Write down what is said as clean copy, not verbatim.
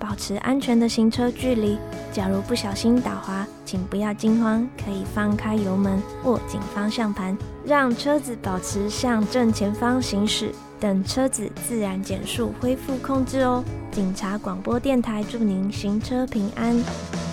保持安全的行车距离。假如不小心打滑，请不要惊慌，可以放开油门，握紧方向盘，让车子保持向正前方行驶，等车子自然减速恢复控制哦。警察广播电台祝您行车平安。